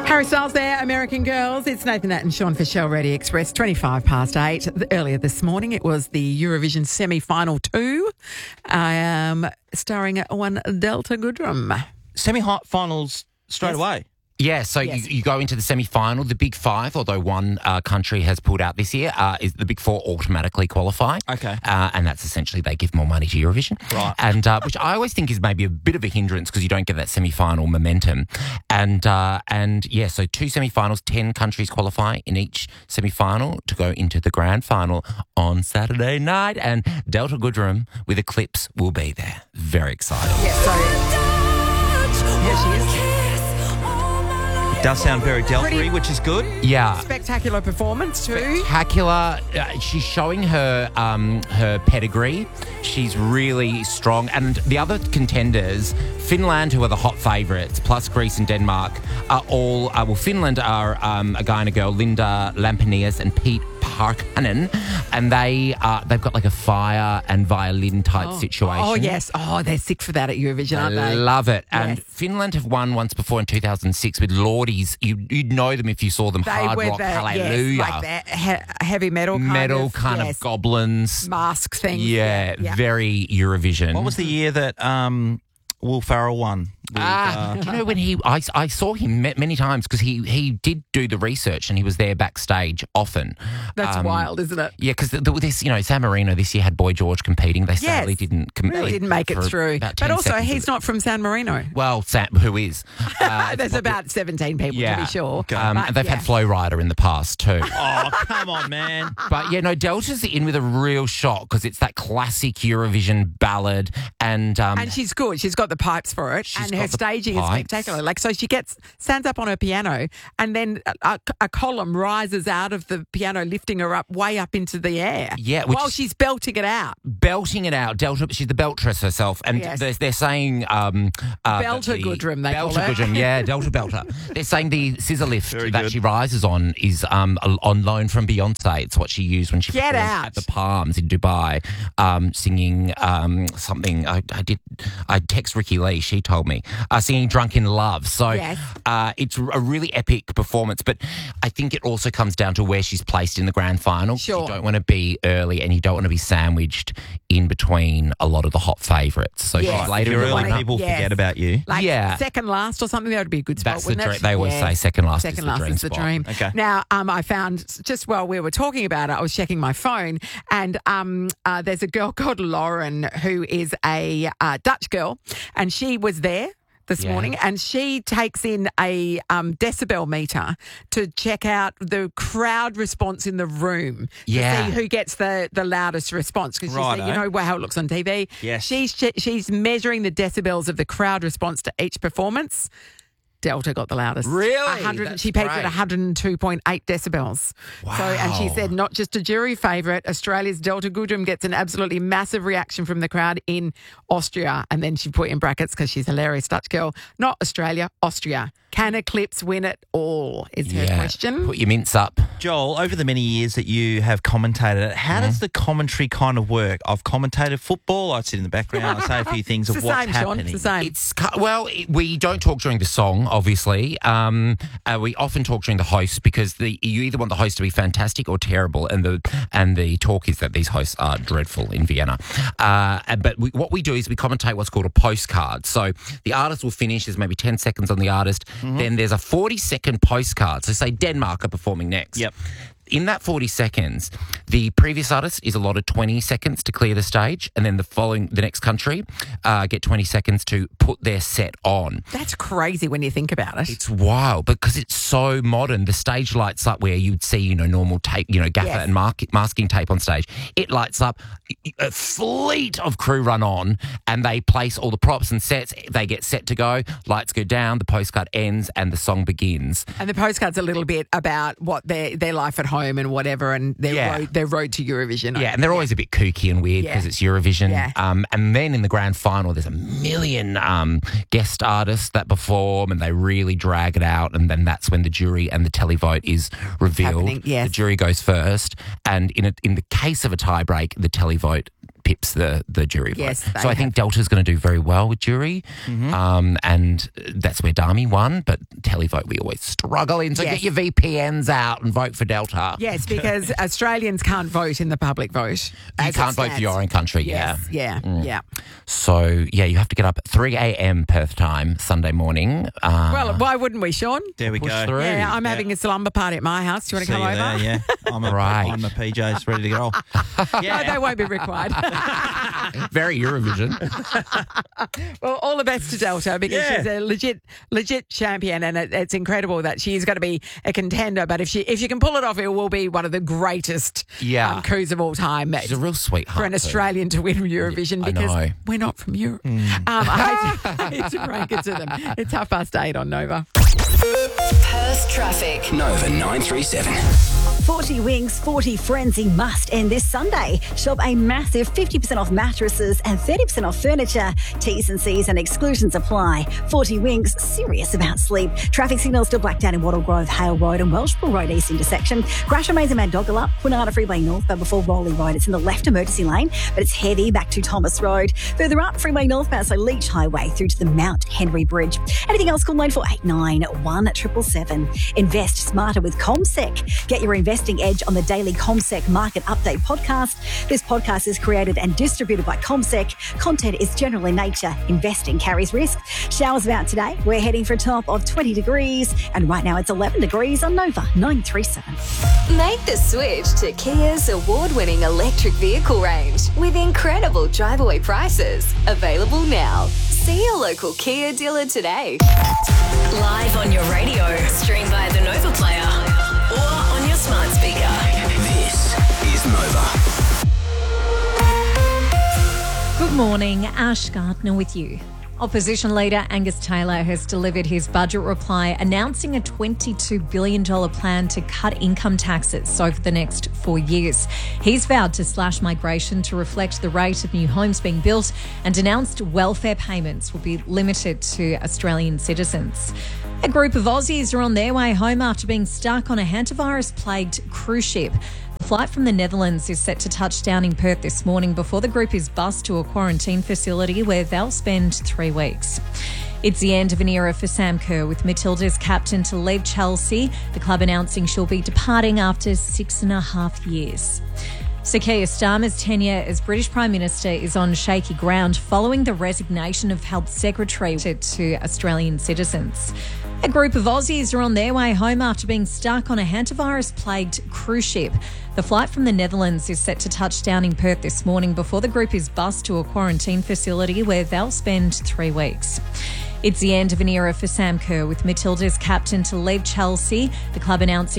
Harry Styles there, American Girls. It's Nathan Nat and Sean Fischel, Radio Express, 25 past 8. Earlier this morning, it was the Eurovision semi-final 2, starring one Delta Goodrem. Semi-finals straight away. Yeah, so Yes. you go into the semi-final. The Big Five, although one country has pulled out this year, is the Big Four automatically qualify. Okay. And that's essentially they give more money to Eurovision. Right. And which I always think is maybe a bit of a hindrance because you don't get that semi-final momentum. And yeah, so 2 semi-finals, 10 countries qualify in each semi-final to go into the grand final on Saturday night. And Delta Goodrem with Eclipse will be there. Very excited. Yeah, so here she is. It does sound very Delta-y, which is good. Yeah. Spectacular performance too. Spectacular. She's showing her her pedigree. She's really strong. And the other contenders, Finland, who are the hot favourites, plus Greece and Denmark, are all... well, Finland are a guy and a girl, Linda Lampenius and Pete Parkkanen, and they've got like a fire and violin type situation. Oh, yes. Oh, they're sick for that at Eurovision, aren't I they? love it. Yes. And Finland have won once before in 2006 with Lordies. You'd know them if you saw them. They Hard were rock, the, hallelujah. yes, like that heavy metal kind of, of goblins. mask things. Yeah, Yeah. very Eurovision. What was the year that Will Ferrell won? Do you know when I saw him many times because he did do the research and he was there backstage often. That's wild, isn't it? Yeah, because this, San Marino this year had Boy George competing. They sadly didn't Really didn't make it for through. about But 10 also, seconds. he's not from San Marino. Well, Sam, who is? There's about 17 people to be sure. But, and they've had Flow Rider in the past too. Oh, come on, man. But yeah, no, Delta's in with a real shock because it's that classic Eurovision ballad, and she's good. She's got the pipes for it, and her got the staging is pipes. spectacular. Like, so she stands up on her piano, and then a column rises out of the piano, lifting her up way up into the air. Yeah, which while she's belting it out. belting it out. Delta, she's the beltress herself, and Yes. they're saying Belter Goodrem, they call Belter her. Goodrem, yeah, Delta Belter. They're saying the scissor lift Very that good. she rises on is on loan from Beyonce. It's what she used when she Get performed out. at the Palms in Dubai, singing something. I text Ricky Lee. She told me singing "Drunk in Love." So Yes. it's a really epic performance, but I think it also comes down to where she's placed in the grand final. Sure. You don't want to be early, and you don't want to be sandwiched in between a lot of the hot favourites. So Yes. she's later You're in the early, lineup. people Yes. forget about you. Like Yeah. second last or something, that would be a good spot, That's the wouldn't dream. it? They always say second last is Second the last dream is the spot. dream. Okay. Now, I found just while we were talking about it, I was checking my phone, and there's a girl called Lauren who is a Dutch girl, and she was there this Yeah. morning, and she takes in a decibel meter to check out the crowd response in the room Yeah. to see who gets the loudest response, because Righto. you know how it looks on TV. Yes. She's measuring the decibels of the crowd response to each performance. Delta got the loudest. Really? 100, That's she peaked at great. 102.8 decibels. Wow. So, and she said, not just a jury favourite, Australia's Delta Goodrem gets an absolutely massive reaction from the crowd in Austria. And then she put in brackets, because she's a hilarious Dutch girl, not Australia, Austria. Can Eclipse win it all, is her question. Put your mints up. Joel, over the many years that you have commentated it, how does the commentary kind of work? I've commentated football, I sit in the background, I say a few things It's of the what's same, Sean. happening. It's the same. We don't talk during the song, obviously. We often talk during the host because you either want the host to be fantastic or terrible, and the talk is that these hosts are dreadful in Vienna. But what we do is we commentate what's called a postcard. So the artist will finish. There's maybe 10 seconds on the artist. Then there's a 40-second postcard. So say Denmark are performing next. Yep. In that 40 seconds, the previous artist is allotted 20 seconds to clear the stage, and then the next country get 20 seconds to put their set on. That's crazy when you think about it. It's wild because it's so modern. The stage lights up where you'd see, normal tape, gaffer Yes. and masking tape on stage. It lights up. A fleet of crew run on, and they place all the props and sets. They get set to go. Lights go down. The postcard ends, and the song begins. And the postcard's a little bit about what their life at home and whatever, and their road to Eurovision. Yeah, and they're always a bit kooky and weird because it's Eurovision. Yeah. And then in the grand final, there's a million guest artists that perform, and they really drag it out. And then that's when the jury and the televote is revealed. Happening, yes. The jury goes first, and in the case of a tiebreak, the televote pips the jury vote. Yes, they so I think Delta's going to do very well with jury, and that's where Dami won. But televote, we always struggle in. So Yes. get your VPNs out and vote for Delta. Yes, because Australians can't vote in the public vote. You as can't it vote for stands. your own country. Yes, yeah. So you have to get up at 3 a.m. Perth time Sunday morning. Well, why wouldn't we, Sean? There we push go. through. Yeah, I'm having a slumber party at my house. Do you want See to come you over? there, yeah. I'm Right. on my PJs ready to go. No, they won't be required. Very Eurovision. Well, all the best to Delta because Yeah. she's a legit champion, and it's incredible that she's going to be a contender. But if she can pull it off, it will be one of the greatest coups of all time. She's a real sweetheart. For an Australian to win Eurovision I because know. we're not from Europe. I hate to break it to them. It's 8:30 on Nova. Perth traffic. Nova 937. 40 Winks, 40 Frenzy must end this Sunday. Shop a massive 50% off mattresses and 30% off furniture. T's and C's and exclusions apply. 40 Winks, serious about sleep. Traffic signals still blacked out in Wattle Grove, Hale Road and Welshpool Road East intersection. Crash remains in Mad Doggerlup, Kwinana Freeway North, but before Rowley Road, it's in the left emergency lane, but it's heavy back to Thomas Road. Further up, Freeway Northbound, so Leach Highway through to the Mount Henry Bridge. Anything else, call 9489 1777. Invest smarter with CommSec. Get your investing edge on the daily CommSec Market Update podcast. This podcast is created and distributed by CommSec. Content is general in nature. Investing carries risk. Showers about today. We're heading for a top of 20 degrees, and right now it's 11 degrees on Nova 937. Make the switch to Kia's award-winning electric vehicle range with incredible drive-away prices. Available now. See your local Kia dealer today. Live on your radio, stream by the Nova Player, or on your smart speaker. This is Nova. Good morning, Ash Gardner with you. Opposition leader Angus Taylor has delivered his budget reply announcing a $22 billion plan to cut income taxes over the next 4 years. He's vowed to slash migration to reflect the rate of new homes being built and announced welfare payments will be limited to Australian citizens. A group of Aussies are on their way home after being stuck on a hantavirus-plagued cruise ship. The flight from the Netherlands is set to touch down in Perth this morning before the group is bussed to a quarantine facility where they'll spend 3 weeks. It's the end of an era for Sam Kerr, with Matilda's captain to leave Chelsea, the club announcing she'll be departing after 6.5 years. Sir Keir Starmer's tenure as British Prime Minister is on shaky ground following the resignation of Health Secretary to Australian citizens. A group of Aussies are on their way home after being stuck on a hantavirus-plagued cruise ship. The flight from the Netherlands is set to touch down in Perth this morning before the group is bussed to a quarantine facility where they'll spend 3 weeks. It's the end of an era for Sam Kerr, with Matilda's captain to leave Chelsea, the club announcing